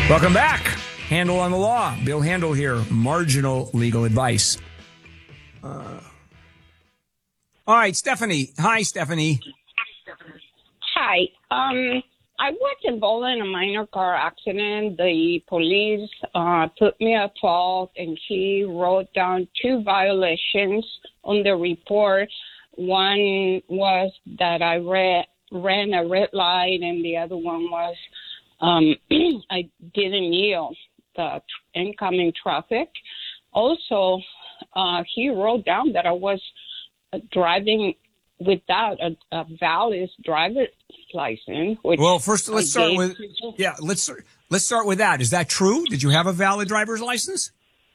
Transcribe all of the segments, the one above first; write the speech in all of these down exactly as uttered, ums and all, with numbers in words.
Welcome back. Handel on the Law. Bill Handel here. Marginal legal advice. Uh, all right, Stephanie. Hi, Stephanie. Hi. Um, I was involved in a minor car accident. The police uh, put me at fault, and she wrote down two violations on the report. One was that I re- ran a red light, and the other one was um, I didn't yield the incoming traffic. Also, uh, he wrote down that I was driving without a, a valid driver's license. Which well, first let's I start with yeah. Let's let's start with that. Is that true? Did you have a valid driver's license?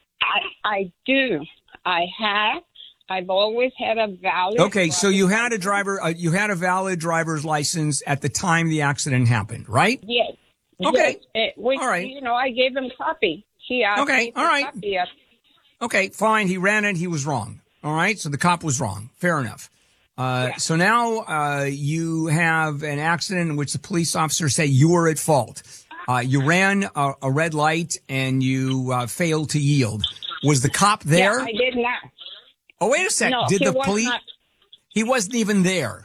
I I do. I have. I've always had a valid. Okay, so you had a driver. Uh, you had a valid driver's license at the time the accident happened, right? Yes. Okay. Yes. It, which, all right. You know, I gave him a copy. He asked okay. me all right. Copy. Okay. Fine. He ran it. He was wrong. All right. So the cop was wrong. Fair enough. Uh, yeah. So now uh, you have an accident in which the police officers say you were at fault. Uh, you ran a, a red light and you uh, failed to yield. Was the cop there? Yeah, I did not. Oh, wait a sec. No, did he the was police? not. He wasn't even there.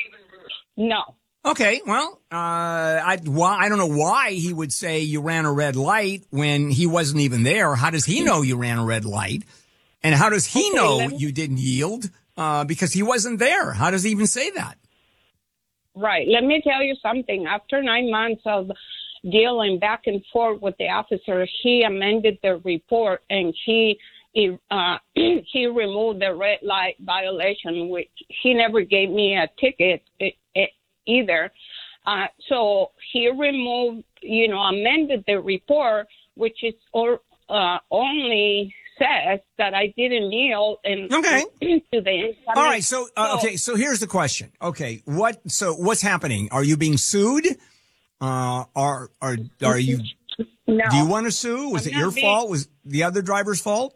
No. Okay, well, uh, I, why, I don't know why he would say you ran a red light when he wasn't even there. How does he know you ran a red light? And how does he okay, know me... you didn't yield? Uh, because he wasn't there. How does he even say that? Right. Let me tell you something. After nine months of dealing back and forth with the officer, he amended the report and he he, uh, he removed the red light violation, which he never gave me a ticket it, it, either. Uh, so he removed, you know, amended the report, which is or, uh, only says that I didn't yield and okay. to the all right. So, uh, okay. So here's the question. Okay. What, so what's happening? Are you being sued? Uh, are, are, are you, no, do you want to sue? Was I'm it your being, fault? Was the other driver's fault?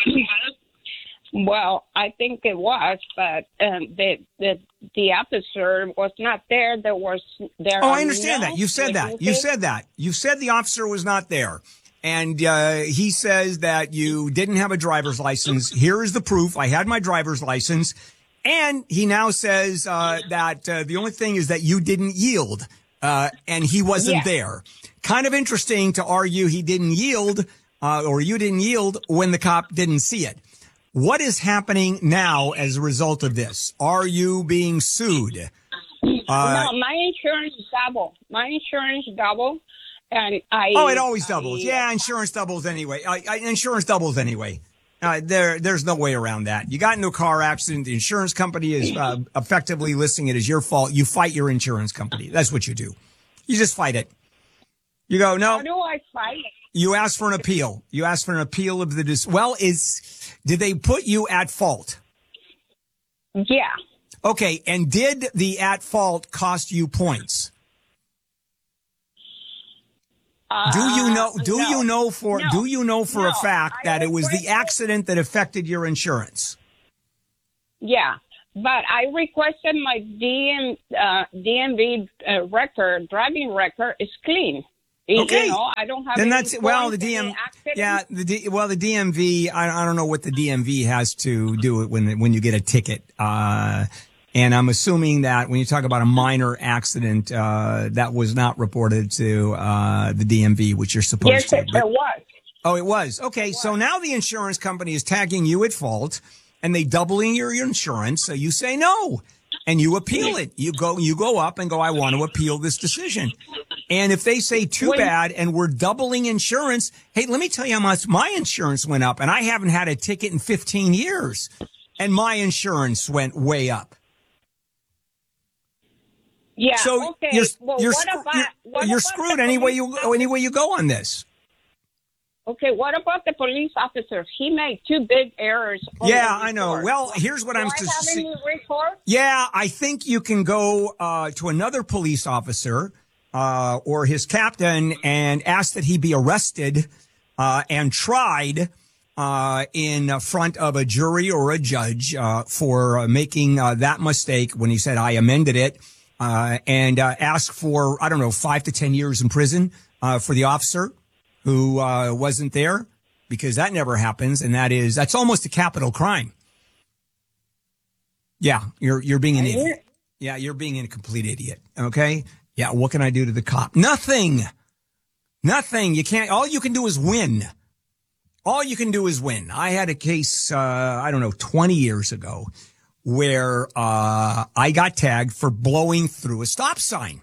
Well, I think it was, but um, the, the, the officer was not there. There was, there. Oh, I understand that. You said that. You said that. You said the officer was not there. And uh, he says that you didn't have a driver's license. Here is the proof. I had my driver's license. And he now says uh, that uh, the only thing is that you didn't yield, uh, and he wasn't yeah. there. Kind of interesting to argue he didn't yield uh, or you didn't yield when the cop didn't see it. What is happening now as a result of this? Are you being sued? Uh, no, my insurance double. My insurance double. And I, oh, it always doubles. I, yeah, insurance doubles anyway. I, I, insurance doubles anyway. Uh, there, there's no way around that. You got into a car accident. The insurance company is uh, effectively listing it as your fault. You fight your insurance company. That's what you do. You just fight it. You go, no. How do I fight it? You ask for an appeal. You ask for an appeal of the dis- well. Is did they put you at fault? Yeah. Okay, and did the at fault cost you points? Uh, do you know? Do no. you know for? No. Do you know for no. a fact that it was the accident that affected your insurance? Yeah, but I requested my D M uh, D M V uh, record, driving record, is clean. Okay, you know, I don't have. Then any that's well the points, D M. any Yeah, the D, well the D M V. I, I don't know what the D M V has to do it when when you get a ticket. Uh, And I'm assuming that when you talk about a minor accident, uh, that was not reported to uh, the D M V, which you're supposed yes, to. Yes, it was. Oh, it was. Okay, it was. So now the insurance company is tagging you at fault, and they doubling your insurance. So you say no, and you appeal it. You go, you go up and go, I want to appeal this decision. And if they say too when, bad and we're doubling insurance, hey, let me tell you how much my insurance went up, and I haven't had a ticket in fifteen years, and my insurance went way up. Yeah. So okay. you're well, you're, what screw, about, you're, what you're about screwed any way you any way you go on this. Okay. What about the police officer? He made two big errors. On Yeah, the I know. report. Well, here's what Do I'm I to have see. any report? Yeah, I think you can go uh, to another police officer uh, or his captain and ask that he be arrested uh, and tried uh, in front of a jury or a judge uh, for uh, making uh, that mistake when he said, I amended it, uh, and uh, ask for, I don't know, five to ten years in prison uh, for the officer. who uh, wasn't there, because that never happens, and that is that's almost a capital crime. Yeah, you're you're being an idiot. Yeah, you're being a complete idiot. Okay. Yeah. What can I do to the cop? Nothing. Nothing. You can't. All you can do is win. All you can do is win. I had a case, uh, I don't know, twenty years ago, where uh, I got tagged for blowing through a stop sign.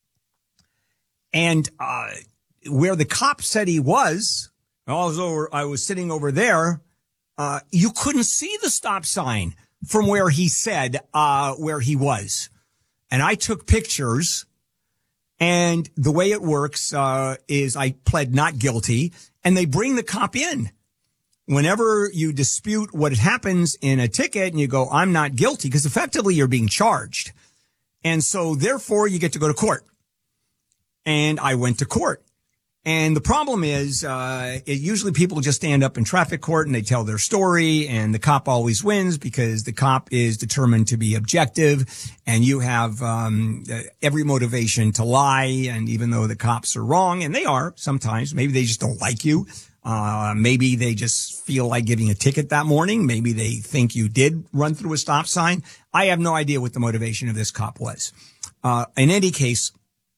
And uh, where the cop said he was, I was, over, I was sitting over there, uh, you couldn't see the stop sign from where he said uh, where he was. And I took pictures. And the way it works uh, is I pled not guilty, and they bring the cop in. Whenever you dispute what happens in a ticket and you go, I'm not guilty, because effectively you're being charged. And so therefore you get to go to court. And I went to court. And the problem is, uh, it, usually people just stand up in traffic court and they tell their story, and the cop always wins because the cop is determined to be objective, and you have, um, every motivation to lie. And even though the cops are wrong, and they are sometimes, maybe they just don't like you. Uh, maybe they just feel like giving a ticket that morning. Maybe they think you did run through a stop sign. I have no idea what the motivation of this cop was. Uh, in any case,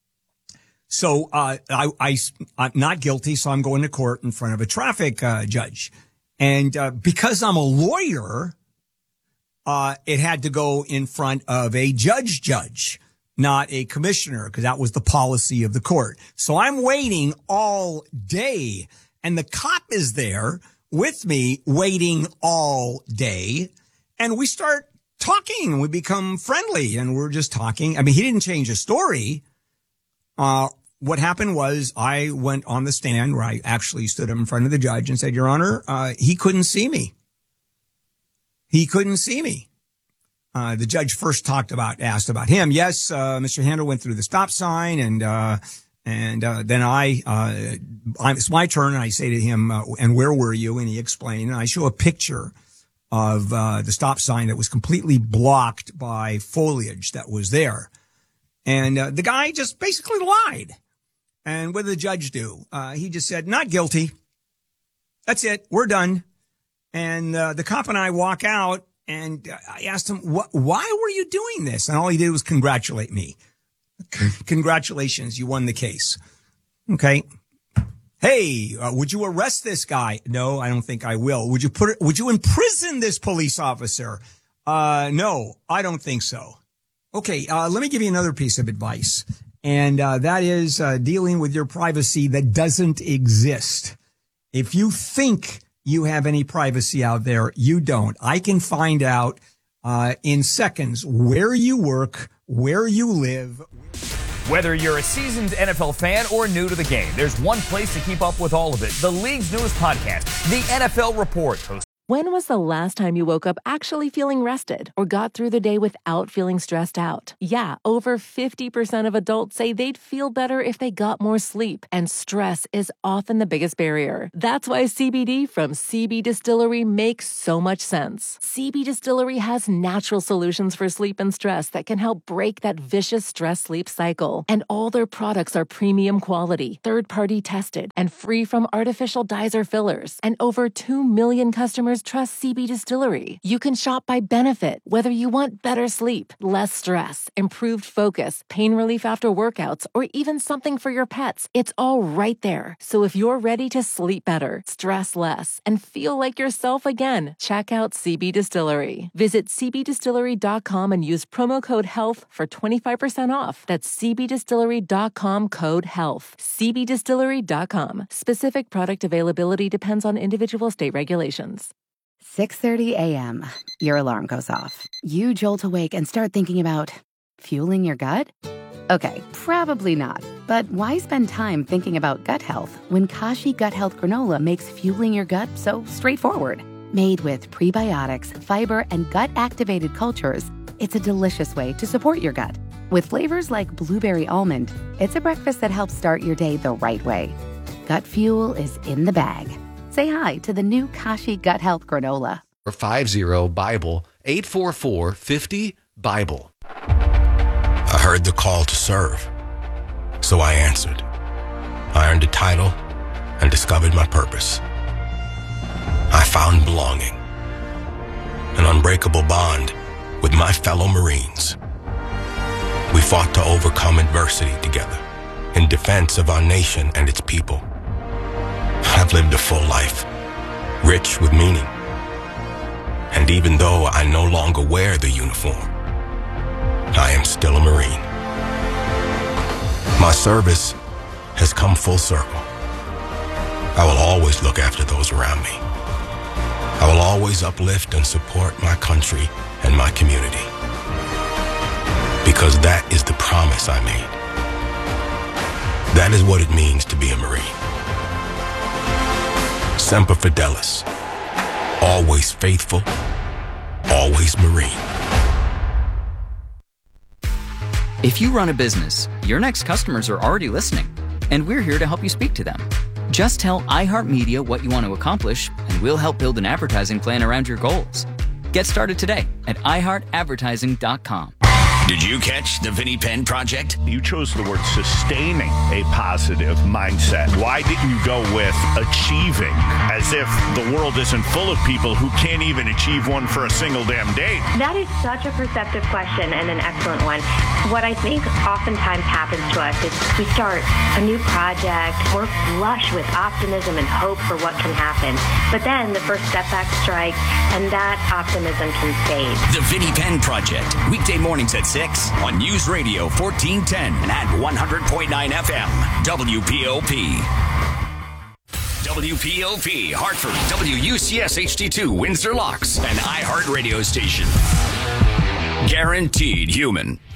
So, uh, I, I, I'm not guilty, so I'm going to court in front of a traffic, uh, judge. And, uh, because I'm a lawyer, uh, it had to go in front of a judge judge, not a commissioner, because that was the policy of the court. So I'm waiting all day, and the cop is there with me waiting all day. And we start talking, and we become friendly, and we're just talking. I mean, he didn't change his story. Uh, what happened was I went on the stand where I actually stood in front of the judge and said, Your Honor, uh, he couldn't see me. He couldn't see me. Uh, the judge first talked about, asked about him. Yes, uh, Mister Handel went through the stop sign, and, uh, and, uh, then I, uh, I, it's my turn, and I say to him, uh, and where were you? And he explained, and I show a picture of, uh, the stop sign that was completely blocked by foliage that was there. And uh, the guy just basically lied. And what did the judge do? Uh, he just said, not guilty. That's it. We're done. And uh, the cop and I walk out, and I asked him, what, why were you doing this? And all he did was congratulate me. Congratulations, you won the case. Okay. Hey, uh, would you arrest this guy? No, I don't think I will. Would you put it, would you imprison this police officer? Uh, no, I don't think so. Okay, uh, let me give you another piece of advice, and uh, that is uh, dealing with your privacy that doesn't exist. If you think you have any privacy out there, you don't. I can find out uh, in seconds where you work, where you live. Whether you're a seasoned N F L fan or new to the game, there's one place to keep up with all of it. The league's newest podcast, The N F L Report. When was the last time you woke up actually feeling rested or got through the day without feeling stressed out? Yeah, over fifty percent of adults say they'd feel better if they got more sleep, and stress is often the biggest barrier. That's why C B D from C B Distillery makes so much sense. C B Distillery has natural solutions for sleep and stress that can help break that vicious stress-sleep cycle. And all their products are premium quality, third-party tested, and free from artificial dyes or fillers. And over two million customers trust C B Distillery. You can shop by benefit, whether you want better sleep, less stress, improved focus, pain relief after workouts, or even something for your pets. It's all right there. So if you're ready to sleep better, stress less, and feel like yourself again, check out C B Distillery. Visit c b distillery dot com and use promo code HEALTH for twenty-five percent off. That's c b distillery dot com code HEALTH. c b distillery dot com. Specific product availability depends on individual state regulations. six thirty a.m. Your alarm goes off. You jolt awake and start thinking about fueling your gut? Okay, probably not. But why spend time thinking about gut health when Kashi Gut Health Granola makes fueling your gut so straightforward? Made with prebiotics, fiber, and gut-activated cultures, it's a delicious way to support your gut. With flavors like blueberry almond, it's a breakfast that helps start your day the right way. Gut fuel is in the bag. Say hi to the new Kashi Gut Health Granola. Or five zero Bible, eight four four, five zero Bible. I heard the call to serve, so I answered. I earned a title, and discovered my purpose. I found belonging, an unbreakable bond with my fellow Marines. We fought to overcome adversity together in defense of our nation and its people. I've lived a full life, rich with meaning. And even though I no longer wear the uniform, I am still a Marine. My service has come full circle. I will always look after those around me. I will always uplift and support my country and my community. Because that is the promise I made. That is what it means to be a Marine. Semper Fidelis. Always faithful. Always Marine. If you run a business, your next customers are already listening, and we're here to help you speak to them. Just tell iHeartMedia what you want to accomplish, and we'll help build an advertising plan around your goals. Get started today at i heart advertising dot com. Did you catch the Vinnie Penn Project? You chose the word sustaining a positive mindset. Why didn't you go with achieving, as if the world isn't full of people who can't even achieve one for a single damn day? That is such a perceptive question and an excellent one. What I think oftentimes happens to us is we start a new project, we're flush with optimism and hope for what can happen. But then the first setback strikes, and that optimism can fade. The Vinnie Penn Project, weekday mornings at six on News Radio fourteen ten and one hundred point nine F M, W P O P. W P O P, Hartford, W U C S H D two, Windsor Locks, an iHeart radio station. Guaranteed human.